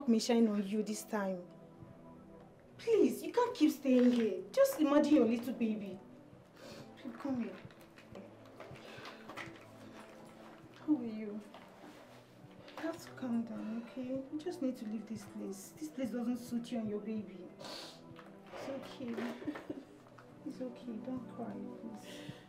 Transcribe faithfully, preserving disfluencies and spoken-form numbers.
me shine on you this time. Please, you can't keep staying here. Just imagine your little baby. Come here. How are you? You have to calm down, okay? You just need to leave this place. This place doesn't suit you and your baby. It's okay. It's okay. Don't cry, please.